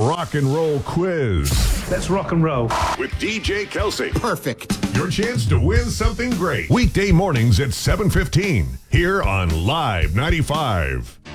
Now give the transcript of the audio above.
rock and roll quiz. Let's rock and roll. With DJ Kelsey. Perfect. Your chance to win something great. Weekday mornings at 7:15 here on Live 95.